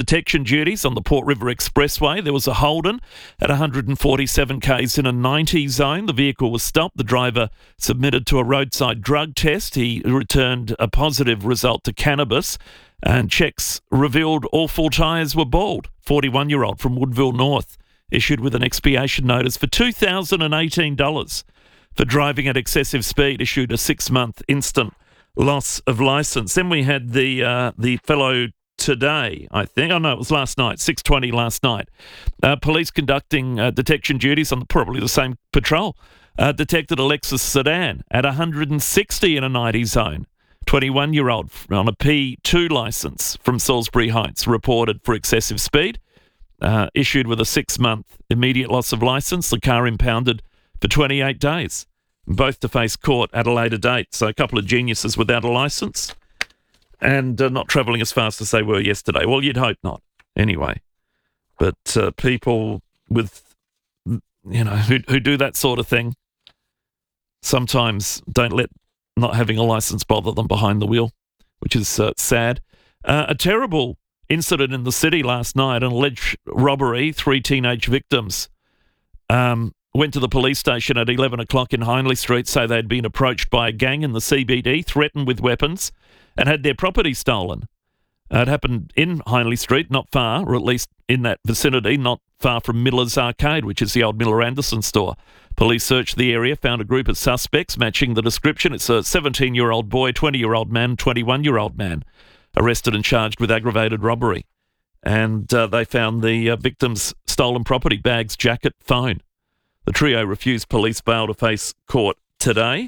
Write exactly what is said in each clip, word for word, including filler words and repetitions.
detection duties on the Port River Expressway. There was a Holden at one hundred forty-seven k's in a ninety zone. The vehicle was stopped. The driver submitted to a roadside drug test. He returned a positive result to cannabis, and checks revealed all four tyres were bald. forty-one-year-old from Woodville North issued with an expiation notice for two thousand eighteen dollars for driving at excessive speed, issued a six-month instant loss of licence. Then we had the uh, the fellow today, I think. Oh, no, it was last night, six twenty last night. Uh, police conducting uh, detection duties on the, probably the same patrol, uh, detected a Lexus sedan at one hundred sixty in a ninety zone. twenty-one-year-old on a P two licence from Salisbury Heights reported for excessive speed, uh, issued with a six-month immediate loss of licence. The car impounded for twenty-eight days. Both to face court at a later date. So a couple of geniuses without a licence and uh, not travelling as fast as they were yesterday. Well, you'd hope not, anyway. But uh, people with, you know, who, who do that sort of thing sometimes don't let not having a licence bother them behind the wheel, which is uh, sad. Uh, a terrible incident in the city last night, an alleged robbery, three teenage victims. Um... Went to the police station at eleven o'clock in Hindley Street, say they'd been approached by a gang in the C B D, threatened with weapons, and had their property stolen. Uh, it happened in Hindley Street, not far, or at least in that vicinity, not far from Miller's Arcade, which is the old Miller Anderson store. Police searched the area, found a group of suspects matching the description. It's a seventeen-year-old boy, twenty-year-old man, twenty-one-year-old man, arrested and charged with aggravated robbery. And uh, they found the uh, victim's stolen property, bags, jacket, phone. The trio refused police bail to face court today.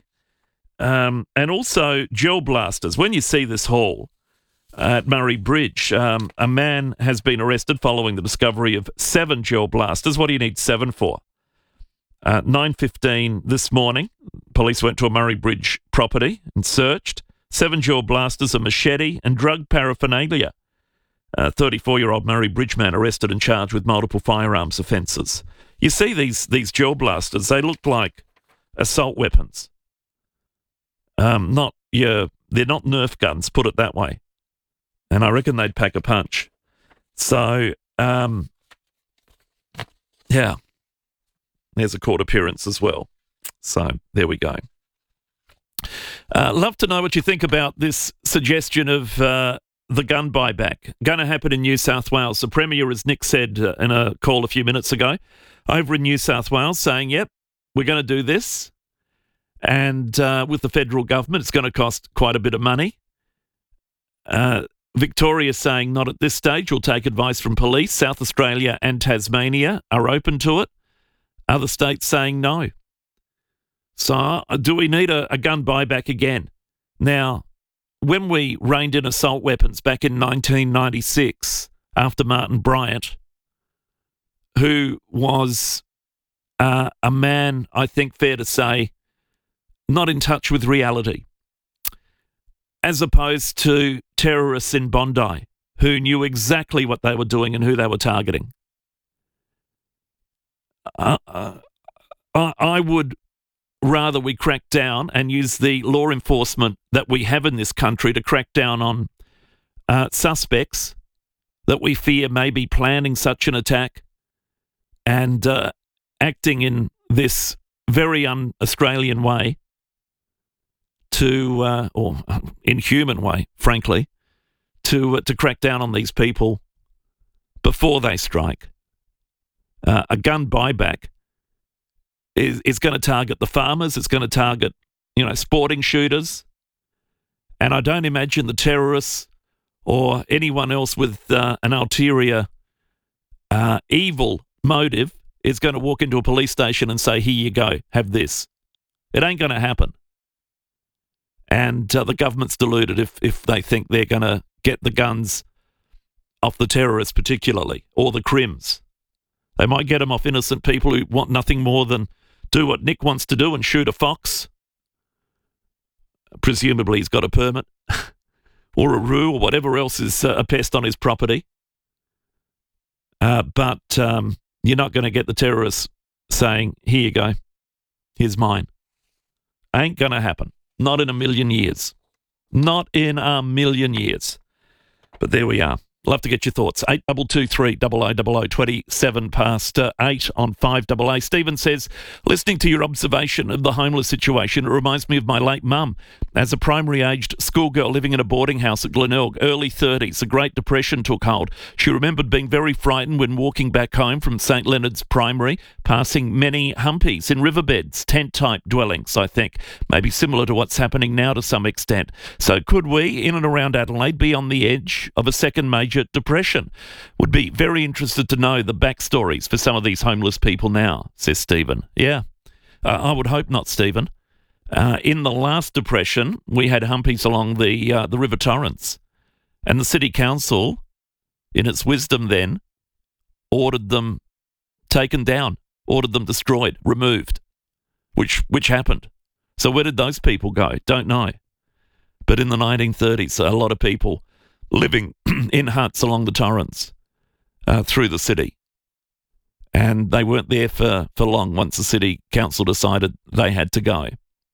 Um, and also gel blasters. When you see this haul at Murray Bridge, um, a man has been arrested following the discovery of seven gel blasters. What do you need seven for? Uh, nine fifteen this morning, police went to a Murray Bridge property and searched. Seven gel blasters, a machete and drug paraphernalia. A thirty-four-year-old Murray Bridge man arrested and charged with multiple firearms offences. You see these these gel blasters, they look like assault weapons. Um, not your, they're not Nerf guns, put it that way. And I reckon they'd pack a punch. So, um, yeah, there's a court appearance as well. So there we go. Uh, love to know what you think about this suggestion of uh, the gun buyback. Going to happen in New South Wales. The Premier, as Nick said uh, in a call a few minutes ago, over in New South Wales, saying, yep, we're going to do this. And uh, with the federal government, it's going to cost quite a bit of money. Uh, Victoria saying not at this stage. We'll take advice from police. South Australia and Tasmania are open to it. Other states saying no. So uh, do we need a, a gun buyback again? Now, when we reined in assault weapons back in nineteen ninety-six after Martin Bryant, who was uh, a man, I think fair to say, not in touch with reality, as opposed to terrorists in Bondi who knew exactly what they were doing and who they were targeting. Uh, uh, I, I would rather we crack down and use the law enforcement that we have in this country to crack down on uh, suspects that we fear may be planning such an attack and uh, acting in this very un-Australian way to, uh, or inhuman way, frankly, to uh, to crack down on these people before they strike. Uh, a gun buyback is, is going to target the farmers. It's going to target, you know, sporting shooters. And I don't imagine the terrorists or anyone else with uh, an ulterior uh, evil motive is going to walk into a police station and say, here you go, have this. It ain't going to happen. And uh, the government's deluded if, if they think they're going to get the guns off the terrorists particularly, or the crims. They might get them off innocent people who want nothing more than do what Nick wants to do and shoot a fox. Presumably he's got a permit, or a roo, or whatever else is uh, a pest on his property. Uh, but um, you're not going to get the terrorists saying, here you go, here's mine. Ain't going to happen. Not in a million years. Not in a million years. But there we are. Love to get your thoughts. eight two two three, double oh double oh, twenty-seven past uh, eight on five A A. Stephen says, listening to your observation of the homeless situation, it reminds me of my late mum. As a primary-aged schoolgirl living in a boarding house at Glenelg, early thirties, the Great Depression took hold. She remembered being very frightened when walking back home from St Leonard's Primary, passing many humpies in riverbeds, tent-type dwellings, I think. Maybe similar to what's happening now to some extent. So could we, in and around Adelaide, be on the edge of a second major depression? Would be very interested to know the backstories for some of these homeless people now, says Stephen. Yeah, uh, I would hope not, Stephen. Uh, in the last depression, we had humpies along the uh, the River Torrens, and the City Council, in its wisdom then, ordered them taken down, ordered them destroyed, removed, which which happened. So where did those people go? Don't know. But in the nineteen thirties, a lot of people living in huts along the Torrens uh, through the city. And they weren't there for, for long once the City Council decided they had to go.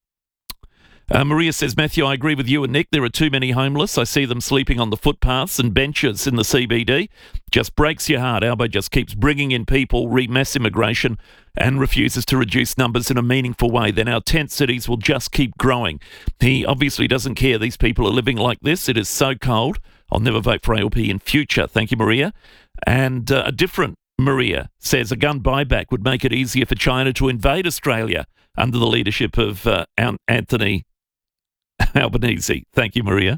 Uh, Maria says, Matthew, I agree with you and Nick. There are too many homeless. I see them sleeping on the footpaths and benches in the C B D. Just breaks your heart. Albo just keeps bringing in people, re-mass immigration, and refuses to reduce numbers in a meaningful way. Then our tent cities will just keep growing. He obviously doesn't care these people are living like this. It is so cold. I'll never vote for A L P in future. Thank you, Maria. And uh, a different Maria says a gun buyback would make it easier for China to invade Australia under the leadership of uh, Anthony Albanese. Thank you, Maria.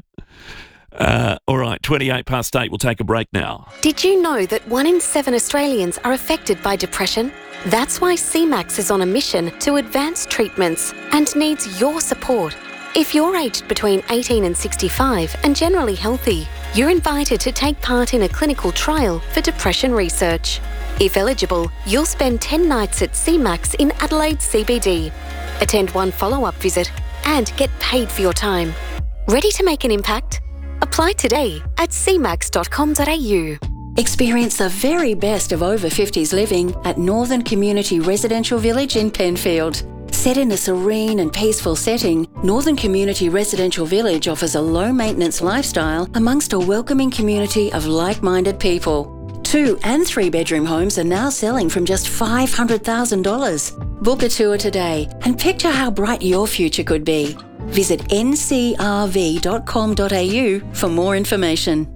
Uh, all right, twenty-eight past eight. We'll take a break now. Did you know that one in seven Australians are affected by depression? That's why C MAX is on a mission to advance treatments and needs your support. If you're aged between eighteen and sixty-five and generally healthy, you're invited to take part in a clinical trial for depression research. If eligible, you'll spend ten nights at C MAX in Adelaide C B D, attend one follow-up visit, and get paid for your time. Ready to make an impact? Apply today at c max dot com dot a u. Experience the very best of over fifties living at Northern Community Residential Village in Penfield. Set in a serene and peaceful setting, Northern Community Residential Village offers a low-maintenance lifestyle amongst a welcoming community of like-minded people. Two and three-bedroom homes are now selling from just five hundred thousand dollars. Book a tour today and picture how bright your future could be. Visit n c r v dot com dot a u for more information.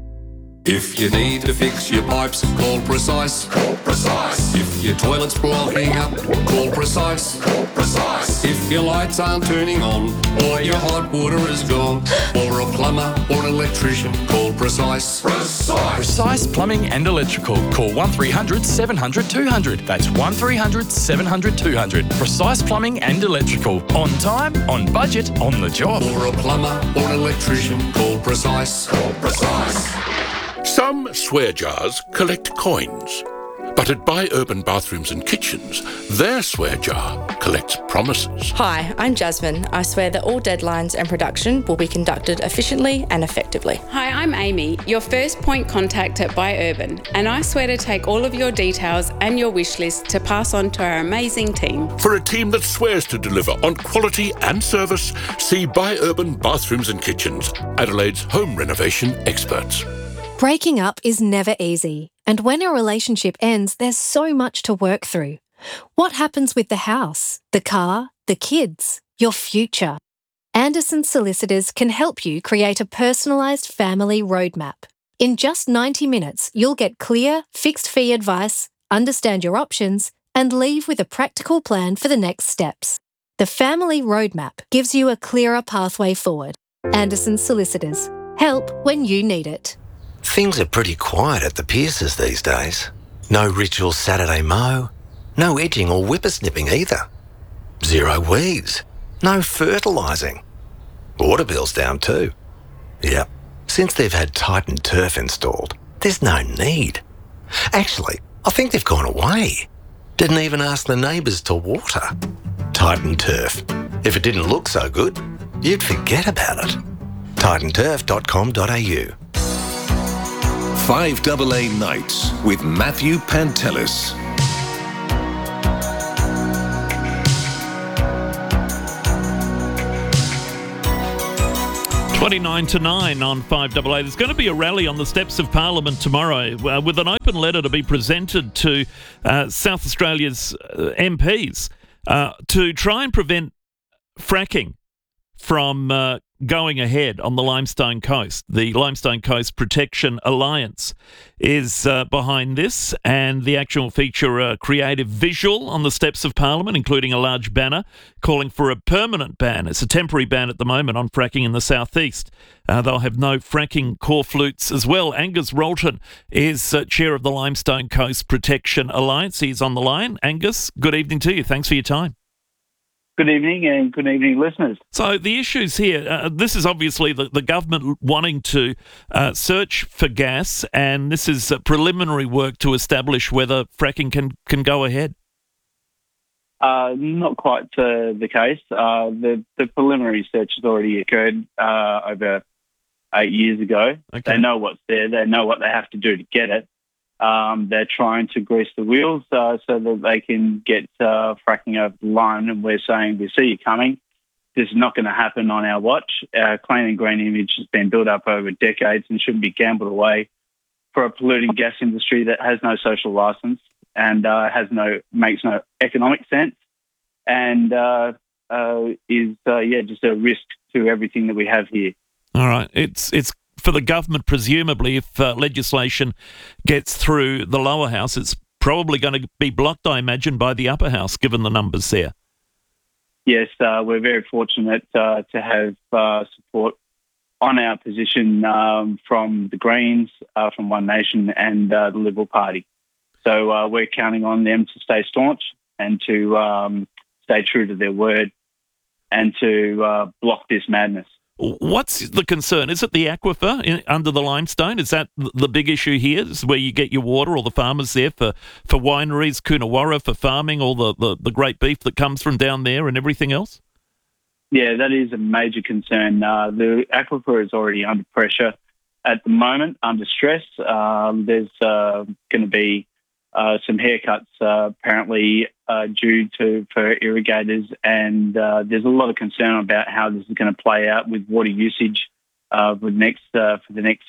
If you need to fix your pipes, call Precise. Call Precise. If your toilet's blocking up, call Precise. Call Precise. If your lights aren't turning on, or your hot water is gone, or a plumber or an electrician, call Precise. Precise. Precise Plumbing and Electrical. Call one three hundred seven hundred two hundred. That's one three hundred seven hundred two hundred. Precise Plumbing and Electrical. On time, on budget, on the job. Or a plumber or an electrician, call Precise. Call Precise. Some swear jars collect coins, but at Buy Urban Bathrooms and Kitchens, their swear jar collects promises. Hi, I'm Jasmine. I swear that all deadlines and production will be conducted efficiently and effectively. Hi, I'm Amy, your first point contact at Buy Urban, and I swear to take all of your details and your wish list to pass on to our amazing team. For a team that swears to deliver on quality and service, see Buy Urban Bathrooms and Kitchens, Adelaide's home renovation experts. Breaking up is never easy, and when a relationship ends, there's so much to work through. What happens with the house, the car, the kids, your future? Anderson Solicitors can help you create a personalised family roadmap. In just ninety minutes, you'll get clear, fixed-fee advice, understand your options, and leave with a practical plan for the next steps. The Family Roadmap gives you a clearer pathway forward. Anderson Solicitors. Help when you need it. Things are pretty quiet at the Pierces these days. No ritual Saturday mow, no edging or whippersnipping either. Zero weeds, no fertilising. Water bill's down too. Yep, since they've had Titan Turf installed, there's no need. Actually, I think they've gone away. Didn't even ask the neighbours to water. Titan Turf. If it didn't look so good, you'd forget about it. titan turf dot com dot a u. five A A Nights with Matthew Pantelis. twenty-nine to nine on five A A. There's going to be a rally on the steps of Parliament tomorrow uh, with an open letter to be presented to uh, South Australia's uh, M Ps uh, to try and prevent fracking from uh, going ahead on the Limestone Coast. The Limestone Coast Protection Alliance is uh, behind this, and the actual feature a creative visual on the steps of Parliament, including a large banner calling for a permanent ban. It's a temporary ban at the moment on fracking in the southeast. Uh, they'll have no fracking core flutes as well. Angus Rolton is uh, chair of the Limestone Coast Protection Alliance. He's on the line. Angus, good evening to you. Thanks for your time. Good evening and good evening, listeners. So the issues here, uh, this is obviously the, the government wanting to uh, search for gas, and this is uh, preliminary work to establish whether fracking can, can go ahead. Uh, not quite uh, the case. Uh, the, the preliminary search has already occurred uh, over eight years ago. Okay. They know what's there. They know what they have to do to get it. Um, they're trying to grease the wheels uh, so that they can get uh, fracking over the line, and we're saying, we see you coming. This is not going to happen on our watch. Our clean and green image has been built up over decades and shouldn't be gambled away for a polluting gas industry that has no social licence and uh, has no makes no economic sense, and uh, uh, is uh, yeah just a risk to everything that we have here. All right, it's it's. For the government, presumably, if uh, legislation gets through the lower house, it's probably going to be blocked, I imagine, by the upper house, given the numbers there. Yes, uh, we're very fortunate uh, to have uh, support on our position um, from the Greens, uh, from One Nation and uh, the Liberal Party. So uh, we're counting on them to stay staunch and to um, stay true to their word and to uh, block this madness. What's the concern? Is it the aquifer in, under the limestone? Is that the big issue here? Is where you get your water, or the farmers there for, for wineries, Coonawarra for farming, all the, the, the great beef that comes from down there and everything else? Yeah, that is a major concern. Uh, the aquifer is already under pressure at the moment, under stress. Um, there's uh, going to be uh, some haircuts uh, apparently uh, due to for irrigators, and uh, there's a lot of concern about how this is going to play out with water usage uh, for next uh, for the next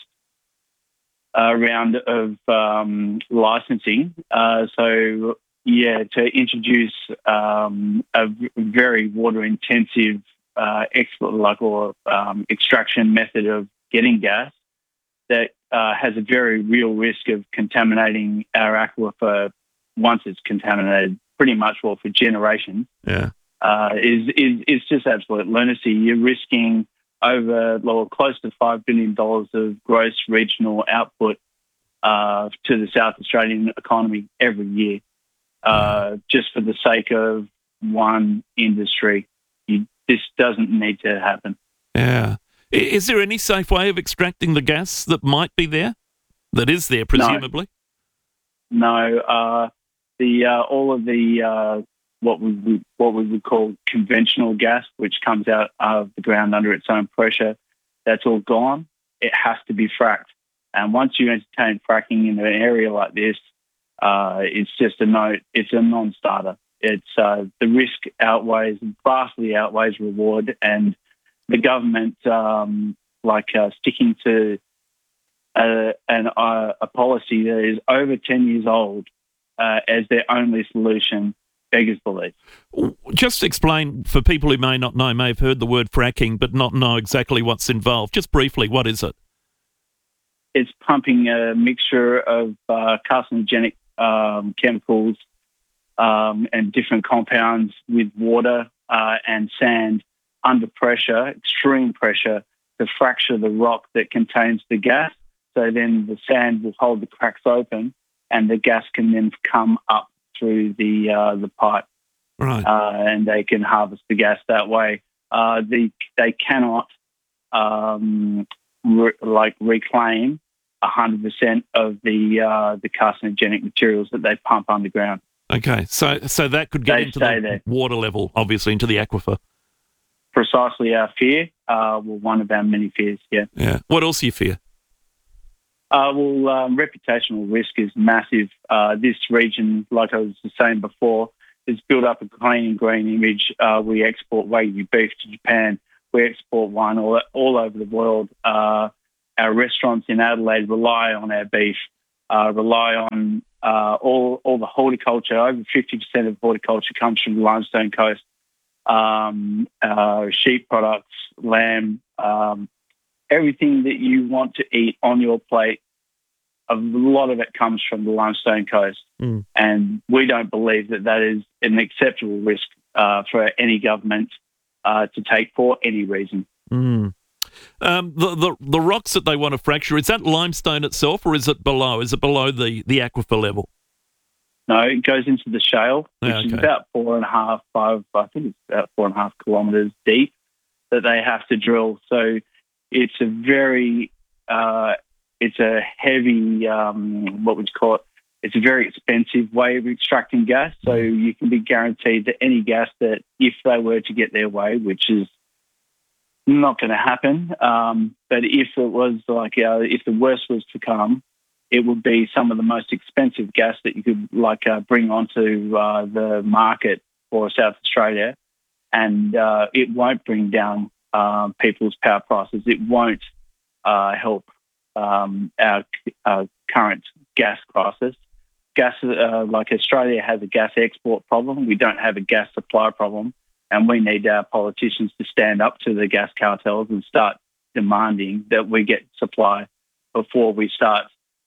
uh, round of um, licensing. Uh, so yeah, to introduce um, a very water intensive uh, export like or um, extraction method of getting gas that uh, has a very real risk of contaminating our aquifer once it's contaminated, pretty much well for generations. Yeah, uh, is is is just absolute lunacy. You're risking over well, close to five billion dollars of gross regional output uh, to the South Australian economy every year, uh, just for the sake of one industry. You, this doesn't need to happen. Yeah. Is there any safe way of extracting the gas that might be there? That is there, presumably? No. no uh, the uh, all of the uh, what we would, what we would call conventional gas, which comes out of the ground under its own pressure, that's all gone. It has to be fracked. And once you entertain fracking in an area like this, uh, it's just a no. It's a non-starter. It's uh, the risk outweighs vastly outweighs reward, and the government, um, like uh, sticking to a, an, uh, a policy that is over ten years old uh, as their only solution, beggars belief. Just explain, for people who may not know, may have heard the word fracking but not know exactly what's involved. Just briefly, what is it? It's pumping a mixture of uh, carcinogenic um, chemicals um, and different compounds with water uh, and sand under pressure, extreme pressure, to fracture the rock that contains the gas. So then the sand will hold the cracks open and the gas can then come up through the uh, the pipe. Right. Uh, and they can harvest the gas that way. Uh, the, they cannot um, re- like reclaim one hundred percent of the uh, the carcinogenic materials that they pump underground. Okay, so so that could get they into the there. water level, obviously, into the aquifer. Precisely our fear. Uh, well, one of our many fears, yeah. Yeah. What else do you fear? Uh, well, um, reputational risk is massive. Uh, this region, like I was saying before, has built up a clean and green image. Uh, we export Wagyu beef to Japan. We export wine all, all over the world. Uh, our restaurants in Adelaide rely on our beef, uh, rely on uh, all all the horticulture. Over fifty percent of horticulture comes from the Limestone Coast. Um, uh, sheep products, lamb, um, everything that you want to eat on your plate, a lot of it comes from the Limestone Coast. Mm. And we don't believe that that is an acceptable risk uh, for any government uh, to take for any reason. Mm. Um, the, the the rocks that they want to fracture, is that limestone itself or is it below? Is it below the, the aquifer level? No, it goes into the shale, which Yeah, okay. is about four and a half, five, I think it's about four and a half kilometres deep that they have to drill. So it's a very, uh, it's a heavy, um, what would you call it? It's a very expensive way of extracting gas. So you can be guaranteed that any gas that, if they were to get their way, which is not going to happen, um, but if it was like, uh, if the worst was to come, it would be some of the most expensive gas that you could like uh, bring onto uh, the market for South Australia, and uh, it won't bring down uh, people's power prices. It won't uh, help um, our uh, current gas crisis. Gas, uh, like Australia has a gas export problem. We don't have a gas supply problem, and we need our politicians to stand up to the gas cartels and start demanding that we get supply before we start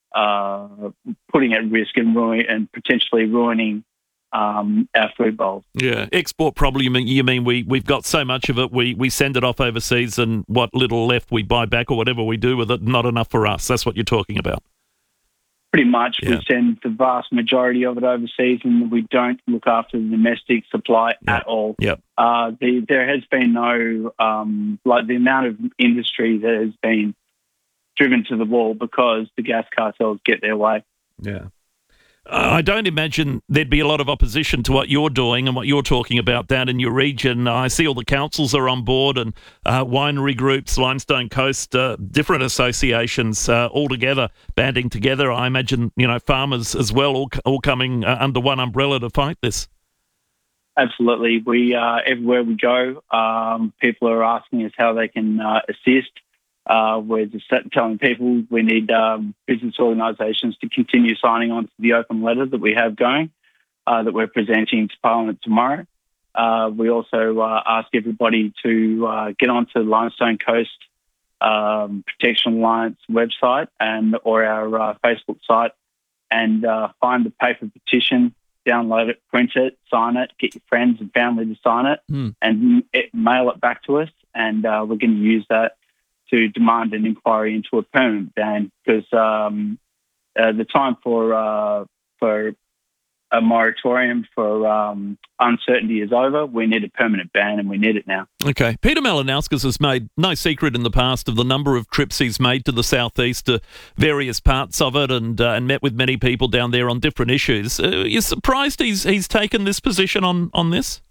Uh, putting at risk and ruin and potentially ruining um, our food bowls. Yeah, export problem. You mean, you mean we we've got so much of it, we we send it off overseas, and what little left we buy back or whatever we do with it, not enough for us. That's what you're talking about. Pretty much, Yeah. we send the vast majority of it overseas, and we don't look after the domestic supply Yeah. at all. Yep. Uh, the, there has been no um, like the amount of industry that has been driven to the wall because the gas cartels get their way. Yeah. Uh, I don't imagine there'd be a lot of opposition to what you're doing and what you're talking about down in your region. I see all the councils are on board, and uh, winery groups, Limestone Coast, uh, different associations uh, all together, banding together. I imagine, you know, farmers as well, all, all coming uh, under one umbrella to fight this. Absolutely. We uh, everywhere we go, um, people are asking us how they can uh, assist. Uh, we're just telling people we need um, business organisations to continue signing on to the open letter that we have going, uh, that we're presenting to Parliament tomorrow. Uh, we also uh, ask everybody to uh, get onto Limestone Coast um, Protection Alliance website and or our uh, Facebook site and uh, find the paper petition, download it, print it, sign it, get your friends and family to sign it, Mm. and it, mail it back to us, and uh, we're going to use that to demand an inquiry into a permanent ban, because um, uh, the time for uh, for a moratorium for um, uncertainty is over. We need a permanent ban, and we need it now. Okay. Peter Malinauskas has made no secret in the past of the number of trips he's made to the southeast, to various parts of it, and uh, and met with many people down there on different issues. Uh, you're surprised he's he's taken this position on, on this?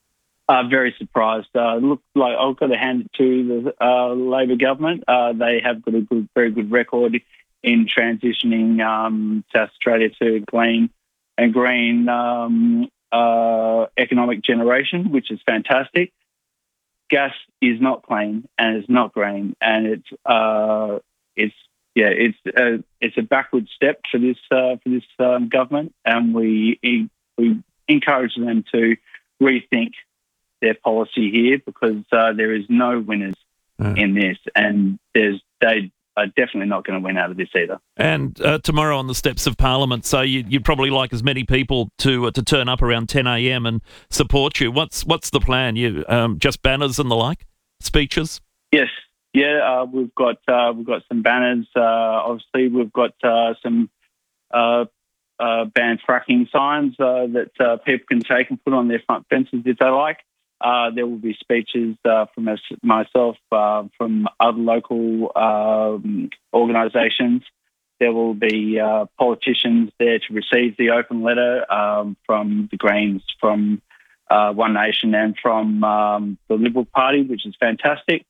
Uh, very surprised. Uh, look, like I've got to hand it to the uh, Labor government. Uh, they have got a good, very good record in transitioning um, South Australia to clean and green um, uh, economic generation, which is fantastic. Gas is not clean and it's not green, and it's uh, it's yeah it's a, it's a backward step for this uh, for this um, government, and we we encourage them to rethink their policy here, because uh, there is no winners Mm. in this, and there's they are definitely not going to win out of this either. And uh, tomorrow on the steps of Parliament, so you, you'd probably like as many people to uh, to turn up around ten a.m. and support you. What's what's the plan? You um, just banners and the like, speeches? Yes, yeah, uh, we've got uh, we've got some banners. Uh, obviously, we've got uh, some uh, uh, ban fracking signs uh, that uh, people can take and put on their front fences if they like. Uh, there will be speeches uh, from us, myself, uh, from other local um, organisations. There will be uh, politicians there to receive the open letter um, from the Greens, from uh, One Nation, and from um, the Liberal Party, which is fantastic.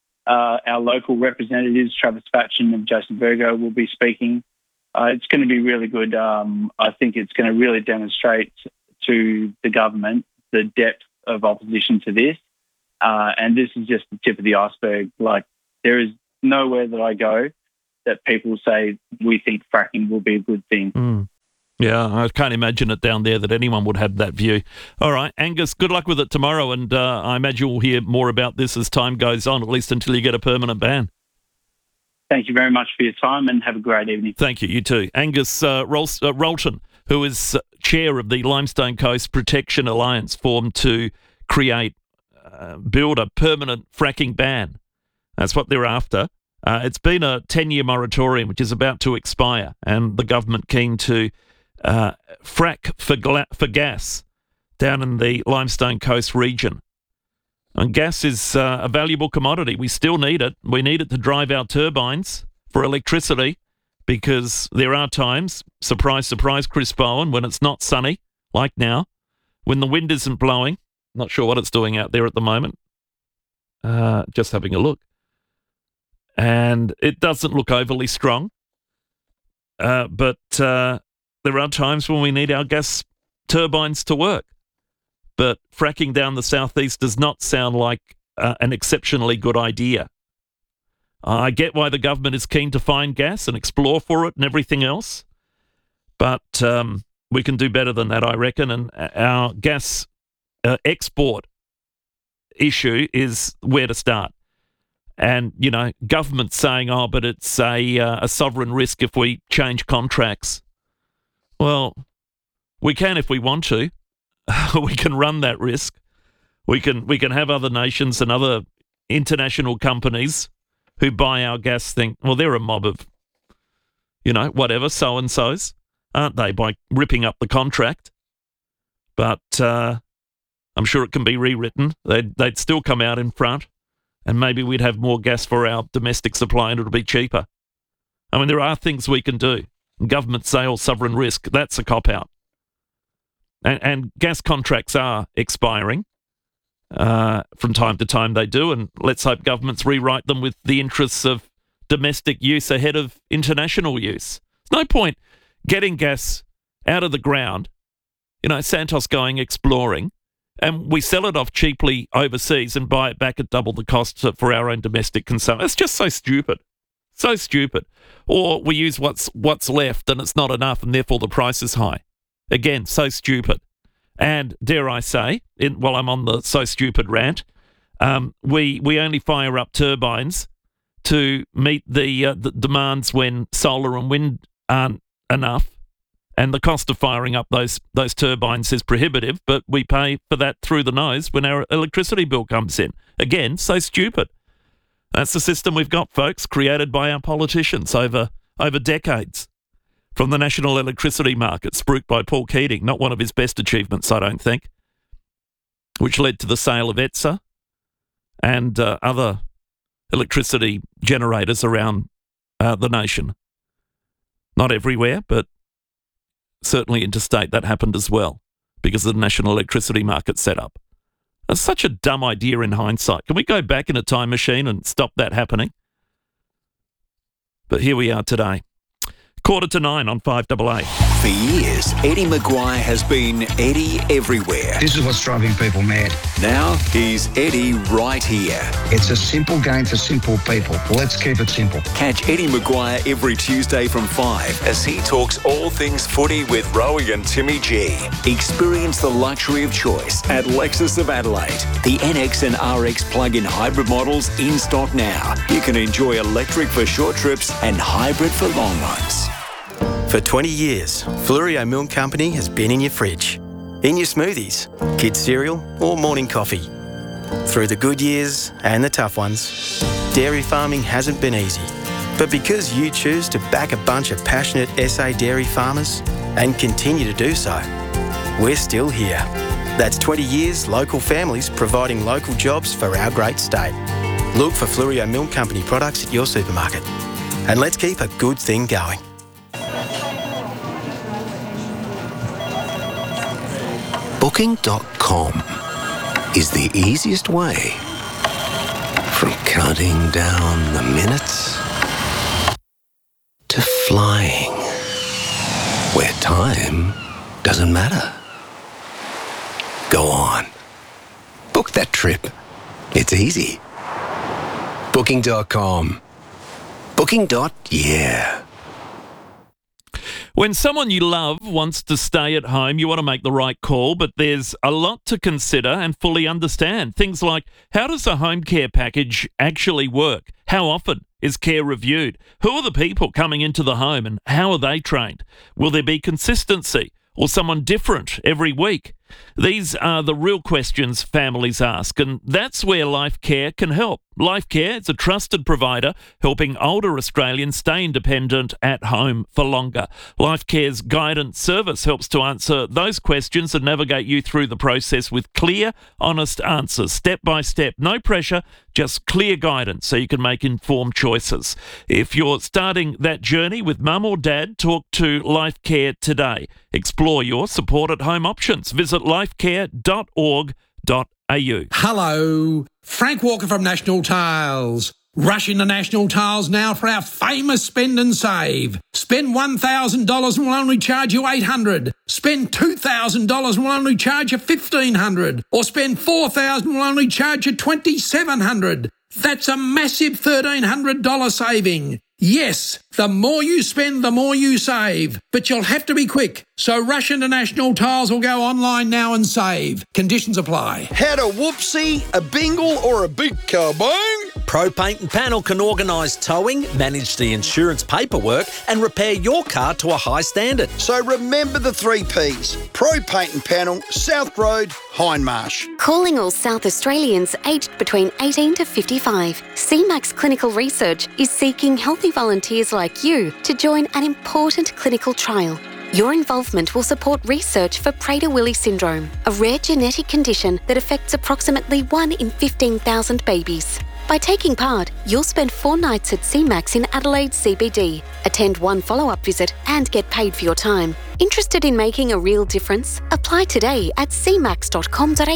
Uh, our local representatives, Travis Fatchin and Jason Virgo, will be speaking. Uh, it's going to be really good. Um, I think it's going to really demonstrate to the government the depth of opposition to this, Uh, and this is just the tip of the iceberg. Like, there is nowhere that I go that people say we think fracking will be a good thing. Mm. Yeah, I can't imagine it down there that anyone would have that view. All right, Angus, good luck with it tomorrow, and uh, I imagine we'll hear more about this as time goes on, at least until you get a permanent ban. Thank you very much for your time, and have a great evening. Thank you, you too. Angus uh, Rol- uh, Rolton, who is uh, chair of the Limestone Coast Protection Alliance, formed to create, uh, build a permanent fracking ban. That's what they're after. Uh, it's been a ten-year moratorium, which is about to expire, and the government keen to uh, frack for, gla- for gas down in the Limestone Coast region. And gas is uh, a valuable commodity. We still need it. We need it to drive our turbines for electricity, because there are times, surprise, surprise, Chris Bowen, when it's not sunny, like now, when the wind isn't blowing. Not sure what it's doing out there at the moment. Uh, just having a look. And it doesn't look overly strong. Uh, but uh, there are times when we need our gas turbines to work. But fracking down the southeast does not sound like uh, an exceptionally good idea. I get why the government is keen to find gas and explore for it and everything else. But um, we can do better than that, I reckon. And our gas uh, export issue is where to start. And, you know, government saying, oh, but it's a uh, a sovereign risk if we change contracts. Well, we can if we want to. We can run that risk. We can we can have other nations and other international companies who buy our gas think, well, they're a mob of, you know, whatever, so-and-sos, aren't they, by ripping up the contract? But uh, I'm sure it can be rewritten. They'd, they'd still come out in front. And maybe we'd have more gas for our domestic supply and it'll be cheaper. I mean, there are things we can do. Government sales, sovereign risk, that's a cop-out. And, and gas contracts are expiring. Uh, from time to time they do, and let's hope governments rewrite them with the interests of domestic use ahead of international use. There's no point getting gas out of the ground, you know, Santos going exploring, and we sell it off cheaply overseas and buy it back at double the cost for our own domestic consumption. It's just so stupid. So stupid. Or we use what's what's left and it's not enough and therefore the price is high. Again, so stupid. And dare I say, in, while I'm on the so stupid rant, um, we we only fire up turbines to meet the, uh, the demands when solar and wind aren't enough. And the cost of firing up those those turbines is prohibitive, but we pay for that through the nose when our electricity bill comes in. Again, so stupid. That's the system we've got, folks, created by our politicians over over decades. From the national electricity market, spruiked by Paul Keating, not one of his best achievements, I don't think, which led to the sale of E T S A and uh, other electricity generators around uh, the nation. Not everywhere, but certainly interstate, that happened as well because of the national electricity market set up. That's such a dumb idea in hindsight. Can we go back in a time machine and stop that happening? But here we are today. Quarter to nine on five double eight. For years, Eddie Maguire has been Eddie everywhere. This is what's driving people mad. Now he's Eddie right here. It's a simple game for simple people. Let's keep it simple. Catch Eddie Maguire every Tuesday from five as he talks all things footy with Rowie and Timmy G. Experience the luxury of choice at Lexus of Adelaide. The N X and R X plug-in hybrid models in stock now. You can enjoy electric for short trips and hybrid for long runs. For twenty years, Flurio Milk Company has been in your fridge, in your smoothies, kids' cereal or morning coffee. Through the good years and the tough ones, dairy farming hasn't been easy. But because you choose to back a bunch of passionate S A dairy farmers and continue to do so, we're still here. That's twenty years local families providing local jobs for our great state. Look for Flurio Milk Company products at your supermarket. And let's keep a good thing going. Booking dot com is the easiest way from counting down the minutes to flying, where time doesn't matter. Go on. Book that trip It's easy. Booking dot com. Booking. Yeah. When someone you love wants to stay at home, you want to make the right call, but there's a lot to consider and fully understand. Things like, how does a home care package actually work? How often is care reviewed? Who are the people coming into the home and how are they trained? Will there be consistency or someone different every week? These are the real questions families ask, and that's where Life Care can help. Life Care is a trusted provider helping older Australians stay independent at home for longer. Life Care's guidance service helps to answer those questions and navigate you through the process with clear, honest answers, step by step. No pressure, just clear guidance so you can make informed choices. If you're starting that journey with mum or dad, talk to Life Care today. Explore your support at home options. Visit lifecare dot org dot a u. Hello, Frank Walker from National Tiles. Rush into National Tiles now for our famous spend and save. Spend one thousand dollars and we'll only charge you eight hundred dollars. Spend two thousand dollars and we'll only charge you fifteen hundred dollars. Or spend four thousand dollars and we'll only charge you twenty-seven hundred dollars. That's a massive thirteen hundred dollars saving. Yes, the more you spend, the more you save. But you'll have to be quick. So rush into National Tiles or go online now and save. Conditions apply. Had a whoopsie, a bingle or a big kabong? Pro Paint and Panel can organise towing, manage the insurance paperwork and repair your car to a high standard. So remember the three Ps. Pro Paint and Panel, South Road, Hindmarsh. Calling all South Australians aged between eighteen to fifty-five. C MAX Clinical Research is seeking healthy volunteers like you to join an important clinical trial. Your involvement will support research for Prader-Willi syndrome, a rare genetic condition that affects approximately one in fifteen thousand babies. By taking part, you'll spend four nights at C MAX in Adelaide C B D, attend one follow-up visit and get paid for your time. Interested in making a real difference? Apply today at c max dot com dot a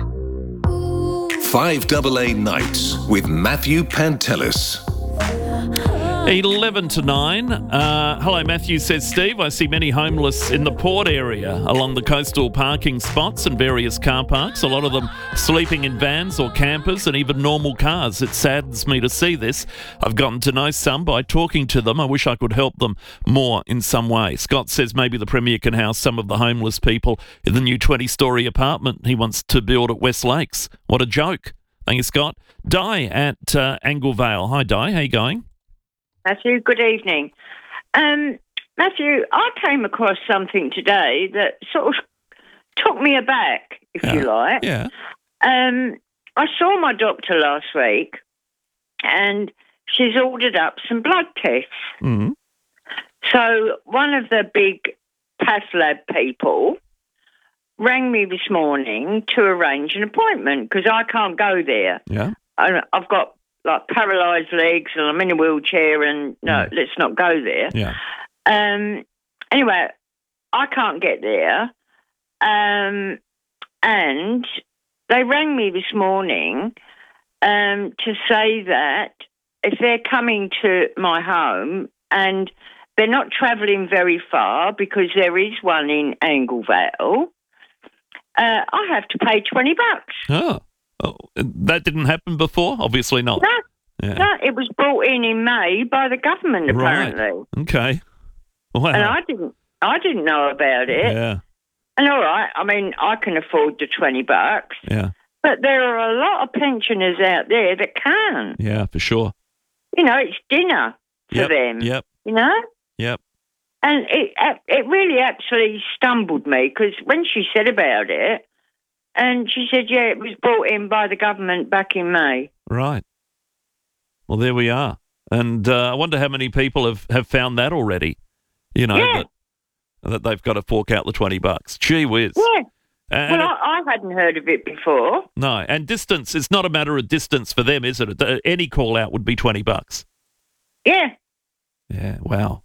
u. five A A Nights with Matthew Pantelis. eleven to nine. Uh, hello, Matthew, says Steve. I see many homeless in the port area along the coastal parking spots and various car parks. A lot of them sleeping in vans or campers and even normal cars. It saddens me to see this. I've gotten to know some by talking to them. I wish I could help them more in some way. Scott says maybe the Premier can house some of the homeless people in the new twenty-storey apartment he wants to build at West Lakes. What a joke. Thank you, Scott. Di at uh, Anglevale. Hi, Di. How you going? Matthew, good evening. Um, Matthew, I came across something today that sort of took me aback, if yeah. you like. Yeah. Um, I saw my doctor last week and she's ordered up some blood tests. Mm-hmm. So one of the big path lab people rang me this morning to arrange an appointment because I can't go there. Yeah. I, I've got like paralysed legs and I'm in a wheelchair and no, mm. let's not go there. Yeah. Um. Anyway, I can't get there. Um. And they rang me this morning um, to say that if they're coming to my home and they're not travelling very far because there is one in Anglevale, uh, I have to pay twenty bucks. Oh. Oh, that didn't happen before? Obviously not. No, yeah. no, it was brought in in May by the government, apparently. Right. Okay. Wow. And I didn't, I didn't know about it. Yeah. And all right, I mean, I can afford the twenty bucks. Yeah. But there are a lot of pensioners out there that can't. Yeah, for sure. You know, it's dinner for yep. them. Yep. You know. Yep. And it it really actually stumbled me because when she said about it. And she said, yeah, it was brought in by the government back in May. Right. Well, there we are. And uh, I wonder how many people have, have found that already, you know, yeah. that, that they've got to fork out the twenty bucks. Gee whiz. Yeah. And well, I, I hadn't heard of it before. No. And distance, it's not a matter of distance for them, is it? Any call out would be twenty bucks. Yeah. Yeah. Wow.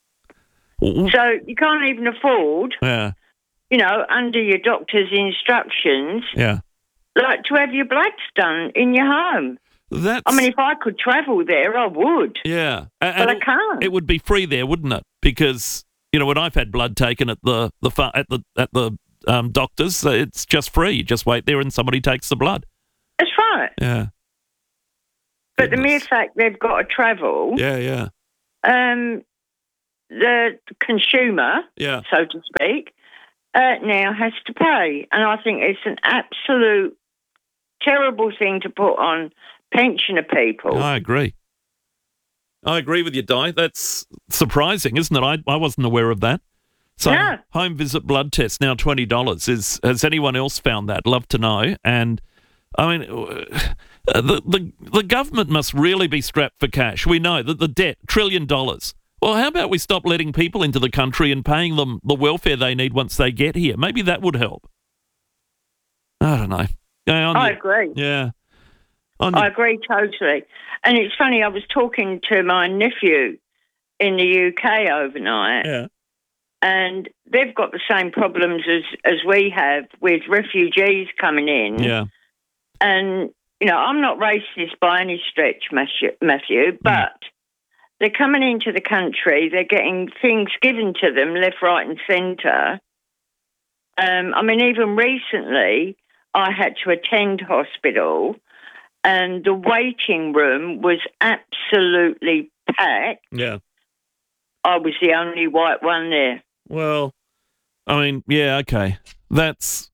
So you can't even afford. Yeah. You know, under your doctor's instructions, yeah, like to have your bloods done in your home. That's. I mean, if I could travel there, I would. Yeah, and, but and I can't. It would be free there, wouldn't it? Because you know, when I've had blood taken at the the at the at the um, doctors, it's just free. You just wait there, and somebody takes the blood. That's right. Yeah. But the mere fact they've got to travel, Yeah, yeah. um, the consumer, Yeah. so to speak, uh, now has to pay. And I think it's an absolute terrible thing to put on pensioner people. I agree. I agree with you, Di. That's surprising, isn't it? I, I wasn't aware of that. So, No. home visit blood test now twenty dollars. Is has anyone else found that? Love to know. And I mean, uh, the the the government must really be strapped for cash. We know that the debt trillion dollars. Well, how about we stop letting people into the country and paying them the welfare they need once they get here? Maybe that would help. I don't know. Yeah, on I your- agree. Yeah. On your- I agree totally. And it's funny, I was talking to my nephew in the U K overnight. Yeah. And they've got the same problems as, as we have with refugees coming in. Yeah. And, you know, I'm not racist by any stretch, Matthew, Matthew but they're coming into the country, they're getting things given to them left, right and centre. Um, I mean, even recently, I had to attend hospital and the waiting room was absolutely packed. Yeah. I was the only white one there. Well, I mean, yeah, okay. That's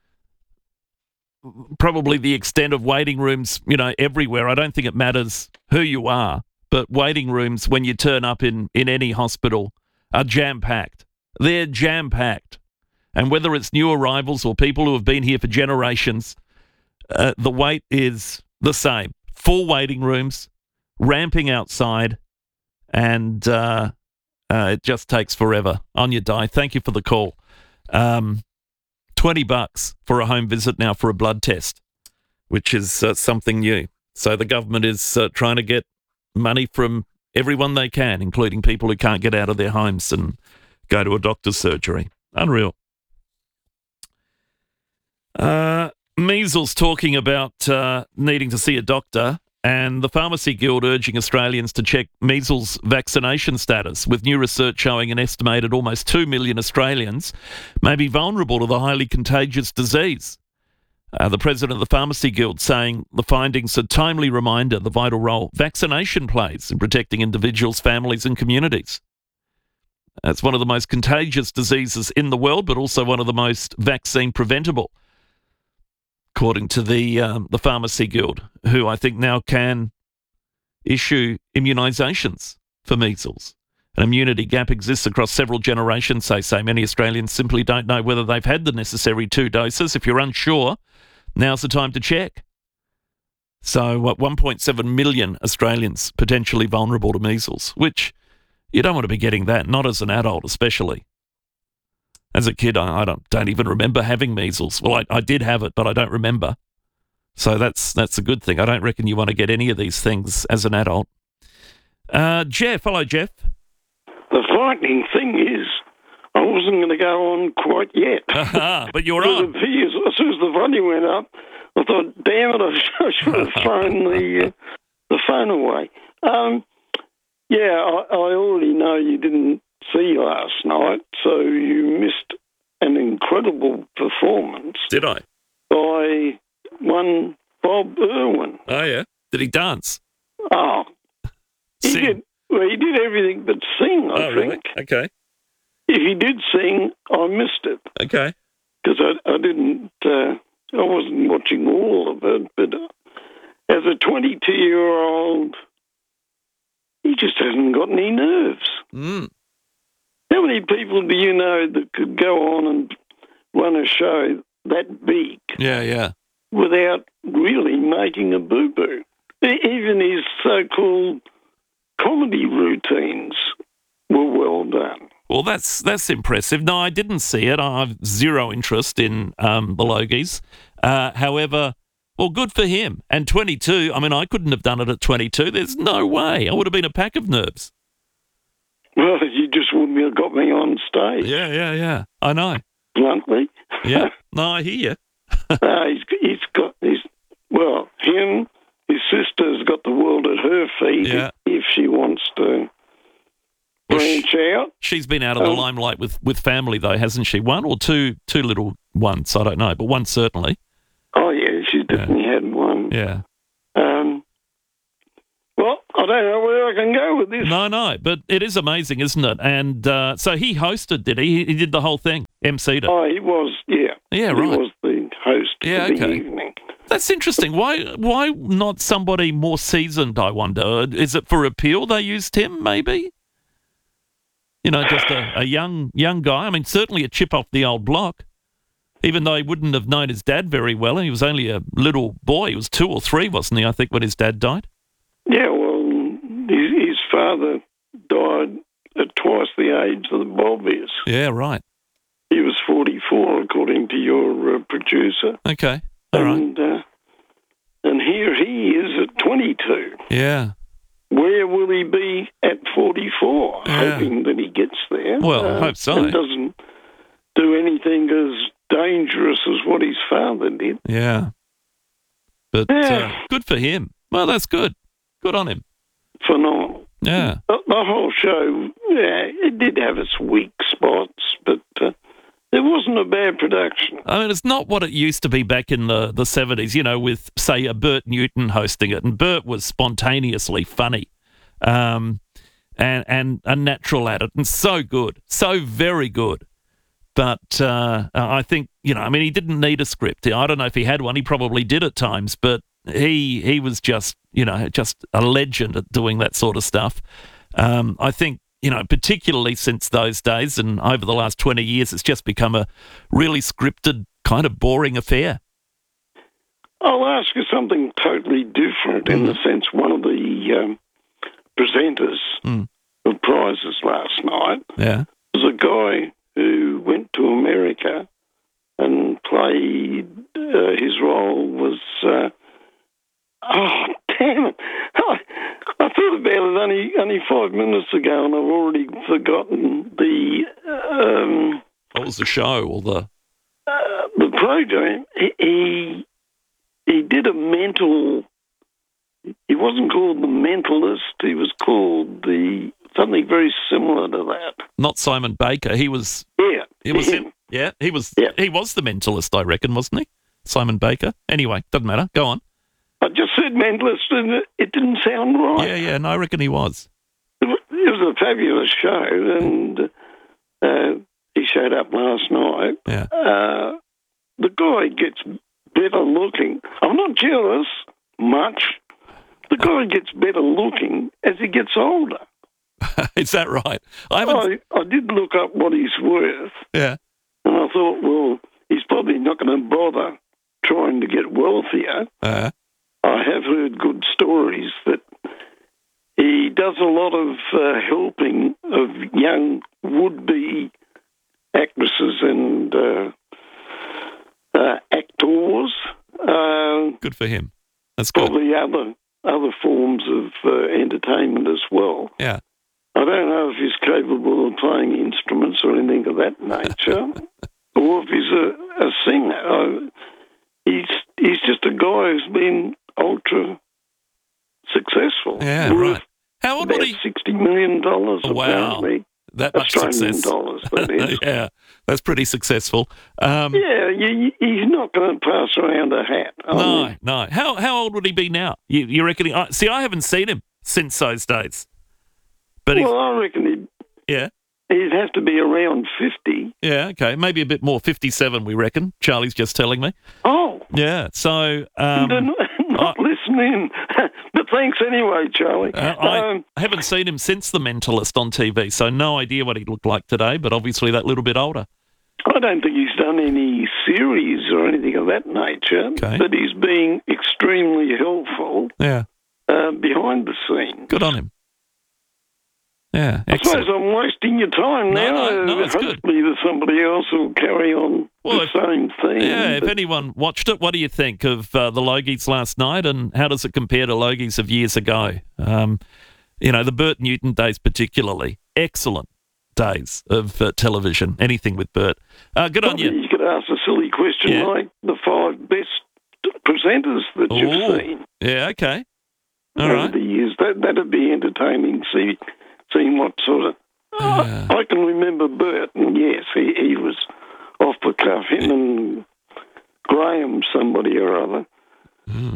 probably the extent of waiting rooms, you know, everywhere. I don't think it matters who you are, but waiting rooms when you turn up in, in any hospital are jam-packed. They're jam-packed. And whether it's new arrivals or people who have been here for generations, uh, the wait is the same. Full waiting rooms, ramping outside, and uh, uh, it just takes forever. On your Di, thank you for the call. Um, twenty bucks for a home visit now for a blood test, which is uh, something new. So the government is uh, trying to get money from everyone they can, including people who can't get out of their homes and go to a doctor's surgery. Unreal. Uh, measles talking about uh, needing to see a doctor, and the Pharmacy Guild urging Australians to check measles vaccination status, with new research showing an estimated almost two million Australians may be vulnerable to the highly contagious disease. Uh, the president of the Pharmacy Guild saying the findings are a timely reminder of the vital role vaccination plays in protecting individuals, families and communities. It's one of the most contagious diseases in the world, but also one of the most vaccine preventable, according to the um, the Pharmacy Guild, who I think now can issue immunisations for measles. An immunity gap exists across several generations, they say. Many Australians simply don't know whether they've had the necessary two doses. If you're unsure, now's the time to check. So, what, one point seven million Australians potentially vulnerable to measles, which you don't want to be getting that, not as an adult especially. As a kid, I, I don't don't even remember having measles. Well, I, I did have it, but I don't remember. So that's that's a good thing. I don't reckon you want to get any of these things as an adult. Uh, Jeff, hello, Jeff. The frightening thing is, I wasn't going to go on quite yet. Uh-huh, but you're Because on. As soon as the volume went up, I thought, damn it, I should have thrown the, uh, the phone away. Um, yeah, I, I already know you didn't see last night, so you missed an incredible performance. Did I? By one Bob Irwin. Oh, yeah. Did he dance? Oh, he Sing. did. Well, he did everything but sing, I Oh, think. really? Okay. If he did sing, I missed it. Okay. Because I, I didn't, uh, I wasn't watching all of it, but uh, as a twenty-two-year-old, he just hasn't got any nerves. Mm. How many people do you know that could go on and run a show that big Yeah, yeah. without really making a boo-boo? E- Even his so-called comedy routines were well done. Well, that's that's impressive. No, I didn't see it. I have zero interest in um, the Logies. Uh, however, well, good for him. And twenty-two, I mean, I couldn't have done it at twenty-two. There's no way. I would have been a pack of nerves. Well, you just wouldn't have got me on stage. Yeah, yeah, yeah. I know. Bluntly. Yeah. No, I hear you. uh, he's, he's got, he's, well, him, his sister's got the world at her feet Yeah. if she wants to branch out. She's been out of the Um, limelight with, with family, though, hasn't she? One or two two little ones, I don't know, but one certainly. Oh, yeah, she's definitely had one. Yeah. Um, well, I don't know where I can go with this. No, no, but it is amazing, isn't it? And uh, so he hosted, did he? He did the whole thing, emceed it. Oh, he was, yeah. Yeah, he right. He was the host yeah, of the okay. evening. That's interesting. Why Why not somebody more seasoned, I wonder? Is it for appeal they used him, maybe? You know, just a, a young young guy. I mean, certainly a chip off the old block, even though he wouldn't have known his dad very well. And he was only a little boy. He was two or three, wasn't he, I think, when his dad died? Yeah, well, his, his father died at twice the age of the Bobbies. Yeah, right. He was forty-four, according to your uh, producer. Okay, all right. And, uh, and here he is at twenty-two. Yeah. Where will he be at forty-four? Yeah. Hoping that he gets there. Well, I uh, hope so. And doesn't do anything as dangerous as what his father did. Yeah. But Yeah. uh, good for him. Well, that's good. Good on him. Phenomenal. Yeah. The, the whole show, yeah, it did have its weak spots, but uh, it wasn't a bad production. I mean, it's not what it used to be back in the, the seventies, you know, with, say, a Bert Newton hosting it. And Bert was spontaneously funny um, and, and a natural at it and so good, so very good. But uh, I think, you know, I mean, he didn't need a script. I don't know if he had one. He probably did at times, but he he was just, you know, just a legend at doing that sort of stuff. Um, I think, you know, particularly since those days and over the last twenty years, it's just become a really scripted, kind of boring affair. I'll ask you something totally different in the sense one of the um, presenters Mm. of prizes last night Yeah. was a guy who went to America and played, uh, his role was, uh, oh, damn it. I, I thought about it only, only five minutes ago and I've already forgotten the, um, What was the show or the... uh, the program. He, he, he did a mental, he wasn't called the Mentalist, he was called the, something very similar to that. Not Simon Baker. He was... Yeah. He was him. him. Yeah, he was Yeah. he was the mentalist, I reckon, wasn't he? Simon Baker. Anyway, doesn't matter. Go on. I just said Mentalist and it- it didn't sound right. Yeah, yeah, no, I reckon he was. It wa- it was a fabulous show and uh, he showed up last night. Yeah. Uh, the guy gets better looking. I'm not jealous much. The guy gets better looking as he gets older. Is that right? I haven't... I, I did look up what he's worth, Yeah. and I thought, well, he's probably not going to bother trying to get wealthier. Uh, I have heard good stories that he does a lot of uh, helping of young would-be actresses and uh, uh, actors. Uh, good for him. That's good. Probably other other forms of uh, entertainment as well. Yeah. I don't know if he's capable of playing instruments or anything of that nature, or if he's a, a singer. I, he's he's just a guy who's been ultra successful. Yeah, Worth right. How old about was he? sixty million dollars. Wow. Apparently. That much Australian success. dollars, that is. Yeah, that's pretty successful. Um, Yeah, you, you, he's not going to pass around a hat. I No, mean, no. How how old would he be now? You, you reckon? He, I see, I haven't seen him since those days. But well, I reckon he'd, yeah, he'd have to be around fifty. yeah, okay, maybe a bit more. Fifty-seven, we reckon. Charlie's just telling me. Oh, Yeah, so um, they're not, not listening. But thanks anyway, Charlie. uh, I, Um, I haven't seen him since The Mentalist on T V, so no idea what he looked like today. But obviously that little bit older. I don't think he's done any series or anything of that nature, Okay. but he's being extremely helpful Yeah, uh, behind the scenes. good on him. Yeah, I excellent. suppose I'm wasting your time No, now. no, no, Uh, it's good. Hopefully there's somebody else who'll carry on Well, the if- same thing. Yeah, if but- anyone watched it, what do you think of uh, the Logies last night, and how does it compare to Logies of years ago? Um, you know, the Bert Newton days particularly. Excellent days of uh, television, anything with Bert. Uh, good on Probably you. You could ask a silly question Yeah. like the five best presenters that Ooh. you've seen Yeah, okay. All over right. the years. That, that'd be entertaining, see, seeing what sort of... Yeah. I can remember Bert, and yes, he, he was off the cuff. Him and Graham, somebody or other, Mm. were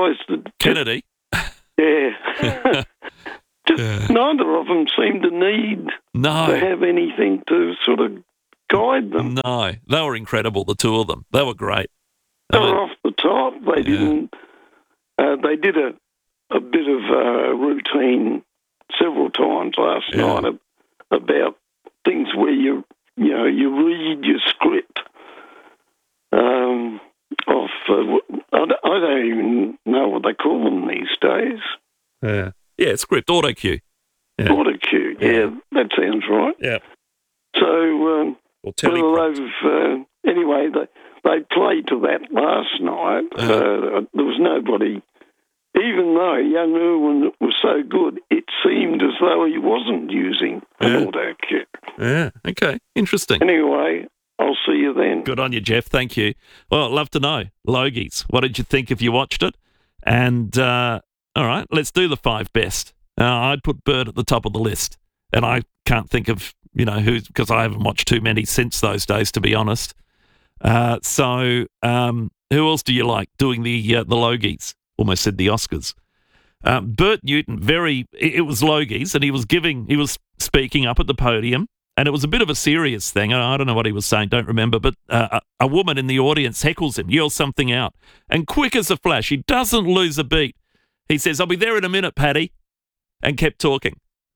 guys that... Kennedy. Yeah. Just Yeah. neither of them seem to need No. to have anything to sort of guide them. No, they were incredible, the two of them. They were great. They were off the top. They didn't... Uh, they did a, a bit of uh, routine several times last Yeah. night ab- about things where you, you know, you read your script um, off... Uh, I, don't, I don't even know what they call them these days. Yeah. Yeah, script, auto cue. Yeah. Auto cue, yeah, that sounds right. Yeah. So, um, or well, they've, uh, anyway, they, they played to that last night. Uh-huh. Uh, there was nobody, even though young Irwin was so good, it seemed as though he wasn't using an Yeah. auto cue. Yeah, okay, interesting. Anyway, I'll see you then. Good on you, Jeff. Thank you. Well, I'd love to know. Logies, what did you think if you watched it? And, uh, all right, let's do the five best. Uh, I'd put Bird at the top of the list. And I can't think of, you know, who, because I haven't watched too many since those days, to be honest. Uh, so um, who else do you like doing the uh, the Logies? Almost said the Oscars. Um, Bert Newton, very, it, it was Logies, and he was giving, he was speaking up at the podium. And it was a bit of a serious thing. I don't know what he was saying, don't remember. But uh, a, a woman in the audience heckles him, yells something out. And quick as a flash, he doesn't lose a beat. He says, "I'll be there in a minute, Paddy," and kept talking.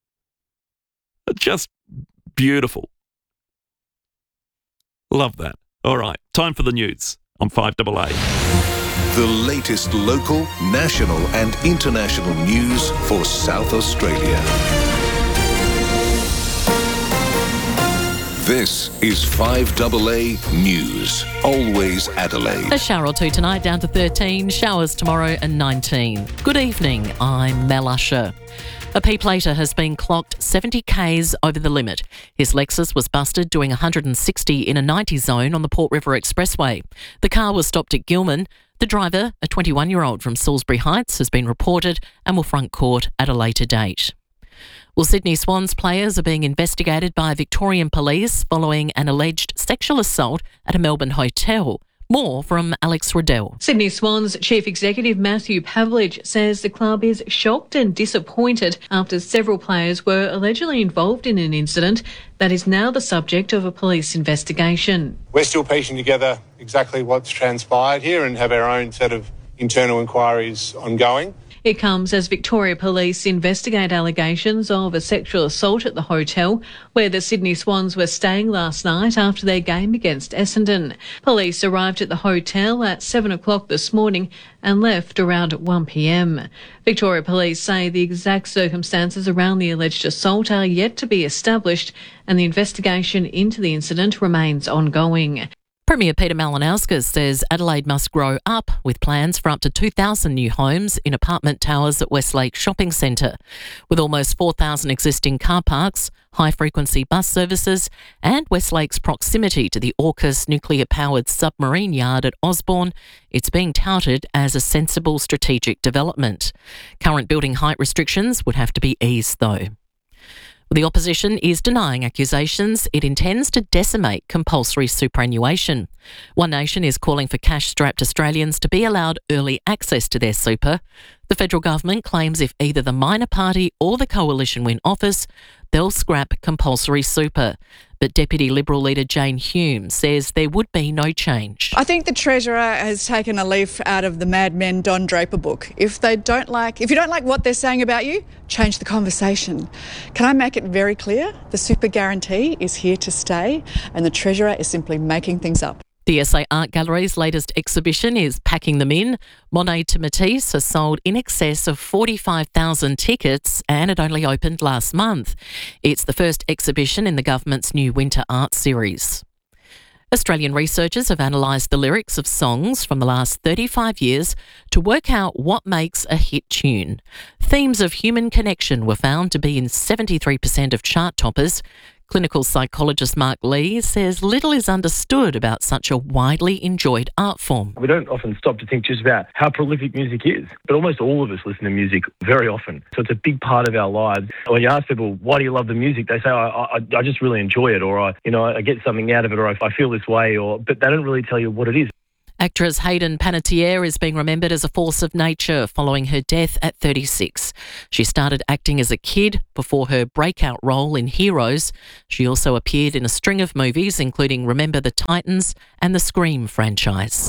Just beautiful. Love that. All right, time for the news on five A A. The latest local, national and international news for South Australia. This is five A A News. Always Adelaide. A shower or two tonight, down to thirteen. Showers tomorrow and nineteen. Good evening, I'm Mel Usher. A P-plater has been clocked seventy kays over the limit. His Lexus was busted doing one hundred sixty in a ninety zone on the Port River Expressway. The car was stopped at Gilman. The driver, a twenty-one-year-old from Salisbury Heights, has been reported and will front court at a later date. Well, Sydney Swans players are being investigated by Victorian police following an alleged sexual assault at a Melbourne hotel. More from Alex Riddell. Sydney Swans Chief Executive Matthew Pavlich says the club is shocked and disappointed after several players were allegedly involved in an incident that is now the subject of a police investigation. We're still piecing together exactly what's transpired here and have our own set of internal inquiries ongoing. It comes as Victoria Police investigate allegations of a sexual assault at the hotel where the Sydney Swans were staying last night after their game against Essendon. Police arrived at the hotel at seven o'clock this morning and left around one p m. Victoria Police say the exact circumstances around the alleged assault are yet to be established and the investigation into the incident remains ongoing. Premier Peter Malinauskas says Adelaide must grow up with plans for up to two thousand new homes in apartment towers at Westlake Shopping Centre. With almost four thousand existing car parks, high-frequency bus services and Westlake's proximity to the AUKUS nuclear-powered submarine yard at Osborne, it's being touted as a sensible strategic development. Current building height restrictions would have to be eased, though. The opposition is denying accusations it intends to decimate compulsory superannuation. One Nation is calling for cash-strapped Australians to be allowed early access to their super. The federal government claims if either the minor party or the coalition win office, they'll scrap compulsory super. But Deputy Liberal leader Jane Hume says there would be no change. I think the Treasurer has taken a leaf out of the Mad Men Don Draper book. If they don't like, if you don't like what they're saying about you, change the conversation. Can I make it very clear? The super guarantee is here to stay and the Treasurer is simply making things up. The S A Art Gallery's latest exhibition is Packing Them In. Monet to Matisse has sold in excess of forty-five thousand tickets and it only opened last month. It's the first exhibition in the government's new Winter Art Series. Australian researchers have analysed the lyrics of songs from the last thirty-five years to work out what makes a hit tune. Themes of human connection were found to be in seventy-three percent of chart toppers. Clinical psychologist Mark Lee says little is understood about such a widely enjoyed art form. We don't often stop to think just about how prolific music is, but almost all of us listen to music very often. So it's a big part of our lives. When you ask people, why do you love the music? They say, I, I, I just really enjoy it, or I, you know, I get something out of it, or I, I feel this way, or but they don't really tell you what it is. Actress Hayden Panettiere is being remembered as a force of nature following her death at thirty-six. She started acting as a kid before her breakout role in Heroes. She also appeared in a string of movies, including Remember the Titans and the Scream franchise.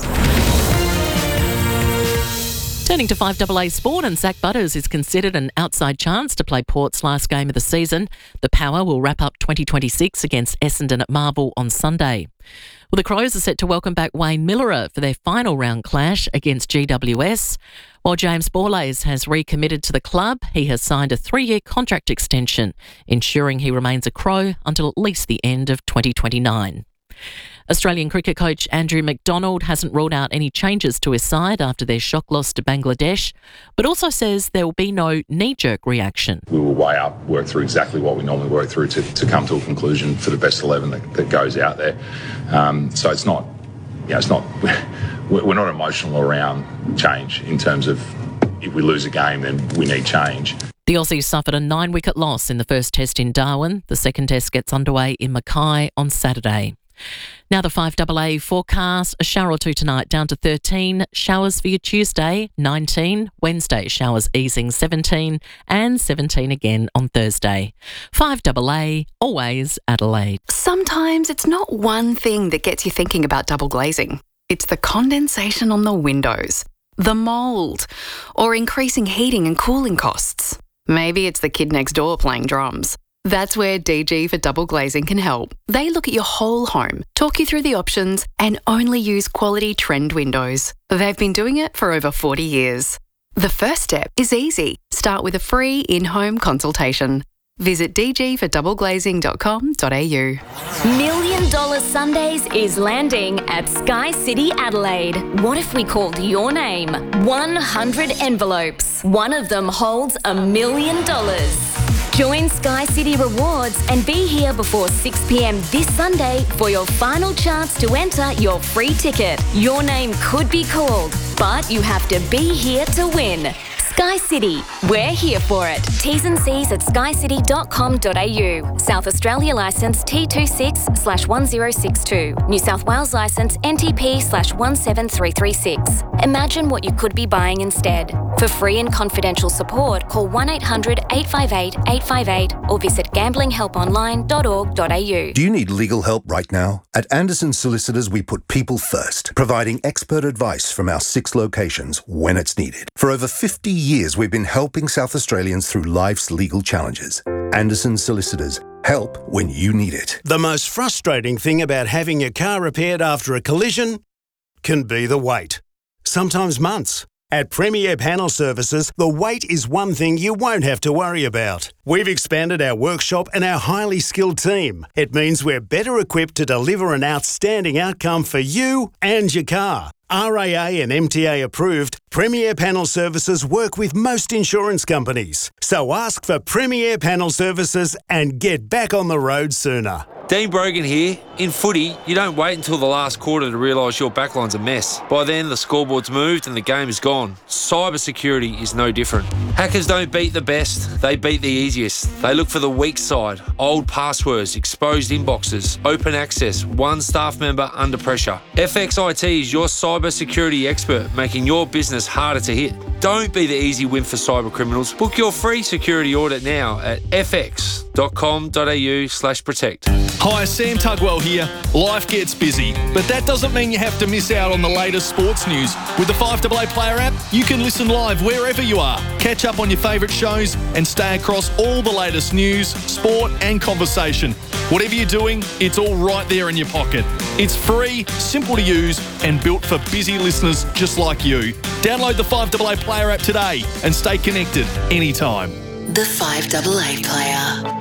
Turning to five A A Sport, and Zach Butters is considered an outside chance to play Port's last game of the season. The Power will wrap up twenty twenty-six against Essendon at Marvel on Sunday. Well, the Crows are set to welcome back Wayne Millerer for their final round clash against G W S. While James Borlase has recommitted to the club, he has signed a three-year contract extension, ensuring he remains a Crow until at least the end of twenty twenty-nine. Australian cricket coach Andrew McDonald hasn't ruled out any changes to his side after their shock loss to Bangladesh, but also says there will be no knee-jerk reaction. We will weigh up, work through exactly what we normally work through to, to come to a conclusion for the best eleven that, that goes out there. Um, so it's not, you know, it's not, we're not emotional around change in terms of if we lose a game, then we need change. The Aussies suffered a nine-wicket loss in the first test in Darwin. The second test gets underway in Mackay on Saturday. Now the five A A forecast, a shower or two tonight down to thirteen, showers for your Tuesday, nineteen, Wednesday showers easing seventeen, and seventeen again on Thursday. five A A, always Adelaide. Sometimes it's not one thing that gets you thinking about double glazing. It's the condensation on the windows, the mould, or increasing heating and cooling costs. Maybe it's the kid next door playing drums. That's where D G for Double Glazing can help. They look at your whole home, talk you through the options, and only use quality trend windows. They've been doing it for over forty years. The first step is easy. Start with a free in-home consultation. Visit d g for double glazing dot com dot a u. Million Dollar Sundays is landing at Sky City Adelaide. What if we called your name? one hundred envelopes. One of them holds a million dollars. Join Sky City Rewards and be here before six p m this Sunday for your final chance to enter your free ticket. Your name could be called, but you have to be here to win. Sky City, we're here for it. T's and C's at sky city dot com dot a u. South Australia licence T twenty-six slash one zero six two. New South Wales licence N T P slash one seven three three six. Imagine what you could be buying instead. For free and confidential support, call one eight hundred eight five eight eight five eight or visit gambling help online dot org dot a u. Do you need legal help right now? At Anderson Solicitors, we put people first, providing expert advice from our six locations when it's needed. For over fifty years, we've been helping South Australians through life's legal challenges. Anderson Solicitors, help when you need it. The most frustrating thing about having your car repaired after a collision can be the wait. Sometimes months. At Premier Panel Services, the wait is one thing you won't have to worry about. We've expanded our workshop and our highly skilled team. It means we're better equipped to deliver an outstanding outcome for you and your car. R A A and M T A approved, Premier Panel Services work with most insurance companies. So ask for Premier Panel Services and get back on the road sooner. Dean Brogan here. In footy, you don't wait until the last quarter to realise your backline's a mess. By then, the scoreboard's moved and the game is gone. Cyber security is no different. Hackers don't beat the best, they beat the easiest. They look for the weak side, old passwords, exposed inboxes, open access, one staff member under pressure. F X I T is your cyber security expert, making your business harder to hit. Don't be the easy win for cyber criminals. Book your free security audit now at f x dot com dot a u slash protect. Hi, Sam Tugwell here. Life gets busy, but that doesn't mean you have to miss out on the latest sports news. With the five A A Player app, you can listen live wherever you are, catch up on your favourite shows and stay across all the latest news, sport and conversation. Whatever you're doing, it's all right there in your pocket. It's free, simple to use and built for busy listeners just like you. Download the five A A Player app today and stay connected anytime. The five A A Player.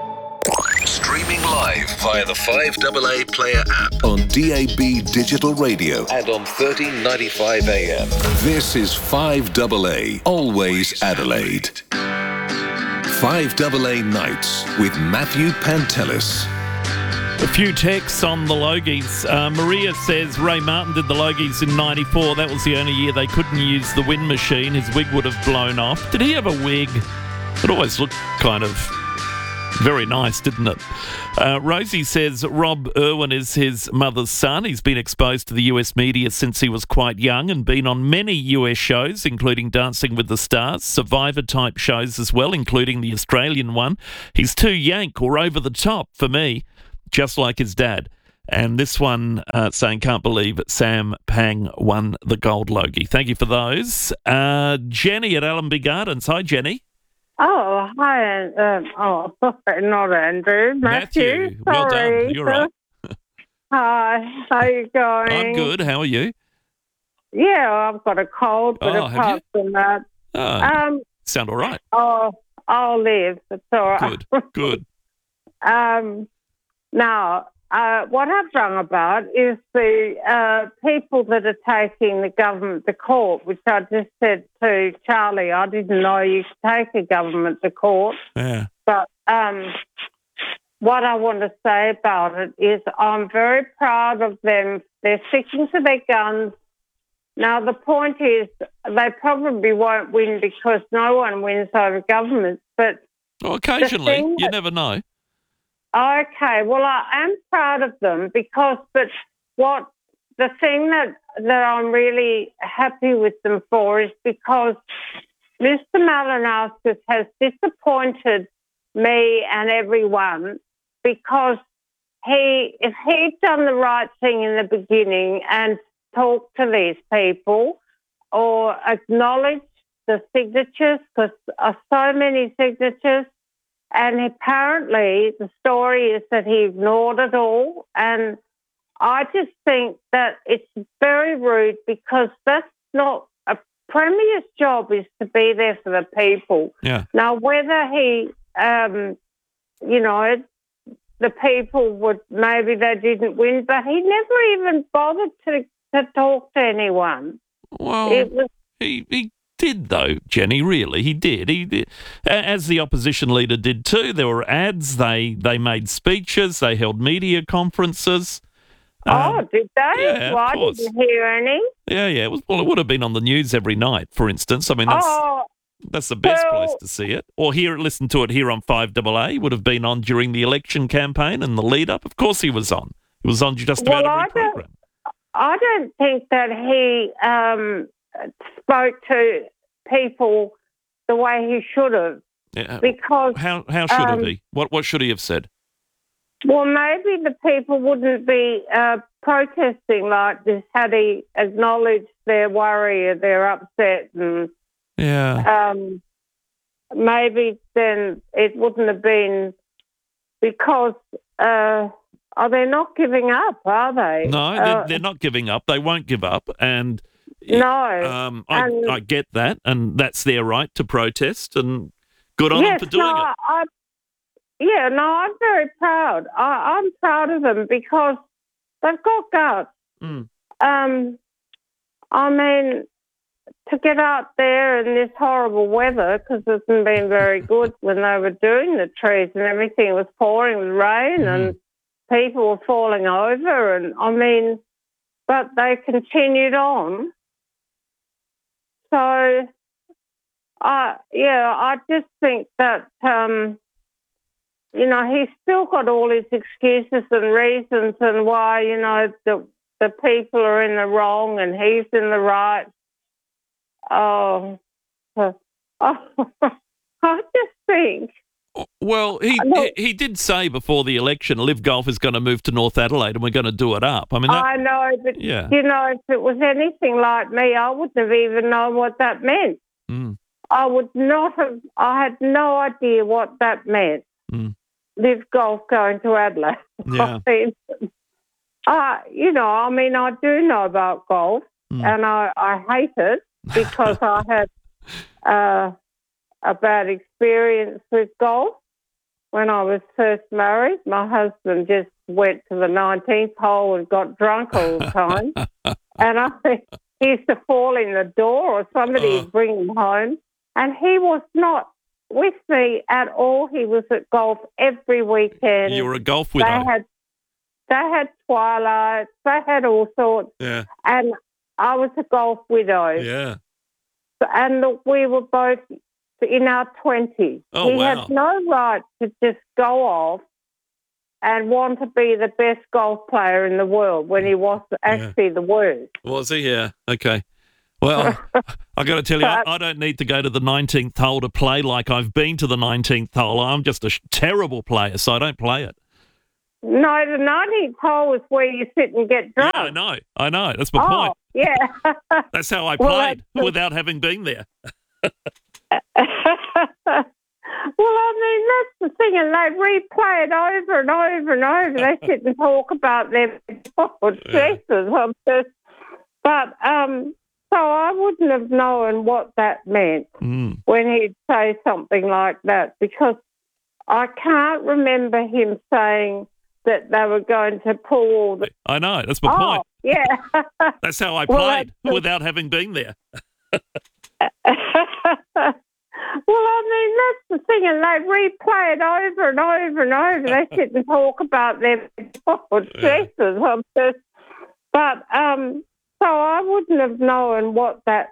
Streaming live via the five A A Player app on D A B Digital Radio and on thirteen ninety-five A M. This is five A A, always Adelaide. five A A Nights with Matthew Pantelis. A few texts on the Logies. Uh, Maria says Ray Martin did the Logies in ninety-four. That was the only year they couldn't use the wind machine. His wig would have blown off. Did he have a wig? It always looked kind of Very nice, didn't it? Uh, Rosie says Rob Irwin is his mother's son. He's been exposed to the U S media since he was quite young and been on many U S shows, including Dancing with the Stars, Survivor-type shows as well, including the Australian one. He's too yank or over the top for me, just like his dad. And this one uh, saying, can't believe Sam Pang won the Gold Logie. Thank you for those. Uh, Jenny at Allenby Gardens. Hi, Jenny. Oh, hi. Uh, oh, not Andrew. Matthew. Matthew. Well Sorry. done. You're right. Hi. How are you going? I'm good. How are you? Yeah, I've got a cold, but Oh, have apart from that, Oh, um, sound all right. oh, I'll live. It's all right. Good. Good. Um, now, uh, what I've rung about is the uh, people that are taking the government to court, which I just said to Charlie, I didn't know you could take a government to court. Yeah. But um, what I want to say about it is I'm very proud of them. They're sticking to their guns. Now, the point is they probably won't win because no one wins over government. But Well, occasionally. thing You that- never know. Okay, well, I am proud of them because, but what the thing that that I'm really happy with them for is because Mister Malinauskas has disappointed me and everyone because he, if he'd done the right thing in the beginning and talked to these people or acknowledged the signatures, because uh, so many signatures. And apparently the story is that he ignored it all. And I just think that it's very rude because that's not a premier's job is to be there for the people. Yeah. Now, whether he, um, you know, the people would, maybe they didn't win, but he never even bothered to, to talk to anyone. Well, It was he, he did, though, Jenny, really. He did. He did. A- As the opposition leader did too. There were ads. They they made speeches. They held media conferences. Oh, Um, did they? yeah, of well, I course. didn't hear any. Yeah, yeah. It was, well, it would have been on the news every night, for instance. I mean, that's Oh, that's the best well- place to see it. Or hear it, listen to it here on five A A. Would have been on during the election campaign and the lead up. Of course, he was on. He was on just about Well, I every don't- program. I don't think that he um, spoke to people the way he should have Yeah. because How how should um, have he? What what should he have said? Well, maybe the people wouldn't be uh, protesting like this had he acknowledged their worry or their upset, and Yeah. um, maybe then it wouldn't have been because uh, are they not giving up? Are they? No, Uh, they're, they're not giving up. They won't give up. And no. um, I, and- I get that, and that's their right to protest, and good on them yes, for doing no, it. I, yeah, no, I'm very proud. I, I'm proud of them because they've got guts. Mm. Um, I mean, to get out there in this horrible weather, because it hasn't been very good when they were doing the trees and everything, it was pouring with rain and people were falling over. And I mean, but they continued on. So, I yeah, I just think that, um, you know, he's still got all his excuses and reasons and why, you know, the the people are in the wrong and he's in the right. Oh, oh I just think. Well, he, Look- he he did say before the election, Live Golf is going to move to North Adelaide and we're going to do it up. I mean, that, I know, but, yeah. you know, if it was anything like me, I wouldn't have even known what that meant. Mm, I would not have, I had no idea what that meant. mm, Live Golf going to Adelaide. Yeah. I mean, uh, you know, I mean, I do know about golf Mm. and I, I hate it because I had uh, a bad experience with golf when I was first married. My husband just went to the nineteenth hole and got drunk all the time. And I think he used to fall in the door or somebody Uh. would bring him home. And he was not with me at all. He was at golf every weekend. You were a golf They widow. had, they had twilights. They had all sorts. Yeah. And I was a golf widow. Yeah. And look, we were both in our twenties. Oh, he wow. had no right to just go off and want to be the best golf player in the world when he was actually yeah. the worst. Was he? Yeah. Okay. Well, I got to tell you, I, I don't need to go to the nineteenth hole to play like I've been to the nineteenth hole. I'm just a sh- terrible player, so I don't play it. No, the nineteenth hole is where you sit and get drunk. Yeah, I know. I know. That's my oh, point. Yeah. That's how I well, played without having been there. Well, I mean, that's the thing, and they replay it over and over and over. They sit and talk about their successes. I'm just, but um, so I wouldn't have known what that meant mm. when he'd say something like that, because I can't remember him saying that they were going to pull all the... I know, that's my oh, point. Yeah. That's how I well, played without having been there. Well, I mean, that's the thing, and they replay it over and over and over. They sit and talk about their successes. I'm just, but um, so I wouldn't have known what that